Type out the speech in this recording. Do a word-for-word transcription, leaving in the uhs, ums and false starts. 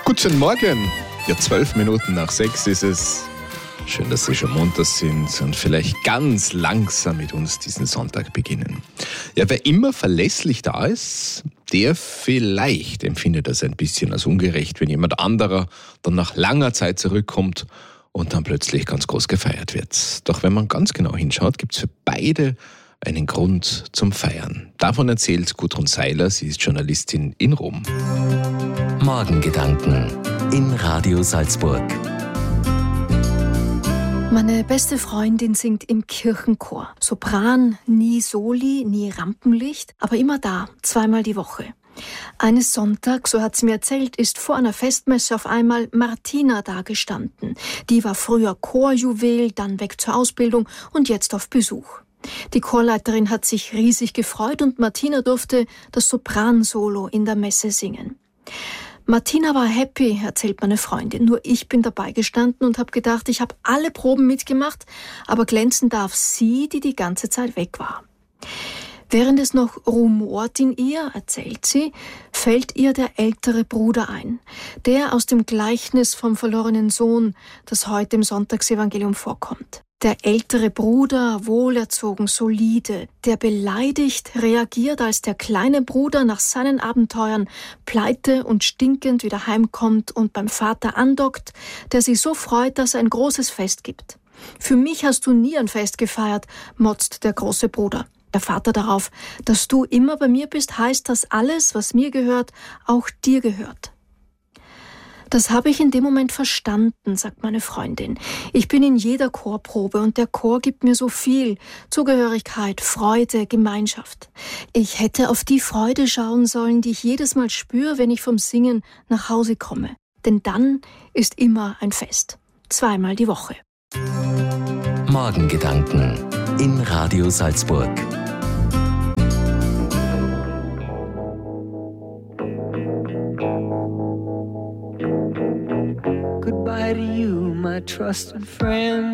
Guten Morgen! Ja, zwölf Minuten nach sechs ist es. Schön, dass Sie schon munter sind und vielleicht ganz langsam mit uns diesen Sonntag beginnen. Ja, wer immer verlässlich da ist, der vielleicht empfindet das ein bisschen als ungerecht, wenn jemand anderer dann nach langer Zeit zurückkommt und dann plötzlich ganz groß gefeiert wird. Doch wenn man ganz genau hinschaut, gibt es für beide einen Grund zum Feiern. Davon erzählt Gudrun Seiler, sie ist Journalistin in Rom. Morgengedanken in Radio Salzburg. Meine beste Freundin singt im Kirchenchor. Sopran, nie Soli, nie Rampenlicht, aber immer da, zweimal die Woche. Eines Sonntags, so hat sie mir erzählt, ist vor einer Festmesse auf einmal Martina dagestanden. Die war früher Chorjuwel, dann weg zur Ausbildung und jetzt auf Besuch. Die Chorleiterin hat sich riesig gefreut und Martina durfte das Sopransolo in der Messe singen. Martina war happy, erzählt meine Freundin. Nur ich bin dabei gestanden und habe gedacht, ich habe alle Proben mitgemacht, aber glänzen darf sie, die die ganze Zeit weg war. Während es noch rumort in ihr, erzählt sie, fällt ihr der ältere Bruder ein. Der aus dem Gleichnis vom verlorenen Sohn, das heute im Sonntagsevangelium vorkommt. Der ältere Bruder, wohlerzogen, solide, der beleidigt reagiert, als der kleine Bruder nach seinen Abenteuern pleite und stinkend wieder heimkommt und beim Vater andockt, der sich so freut, dass er ein großes Fest gibt. Für mich hast du nie ein Fest gefeiert, motzt der große Bruder. Der Vater darauf, dass du immer bei mir bist, heißt, dass alles, was mir gehört, auch dir gehört. Das habe ich in dem Moment verstanden, sagt meine Freundin. Ich bin in jeder Chorprobe und der Chor gibt mir so viel. Zugehörigkeit, Freude, Gemeinschaft. Ich hätte auf die Freude schauen sollen, die ich jedes Mal spüre, wenn ich vom Singen nach Hause komme. Denn dann ist immer ein Fest. Zweimal die Woche. Morgengedanken in Radio Salzburg. Goodbye to you, my trusted friend.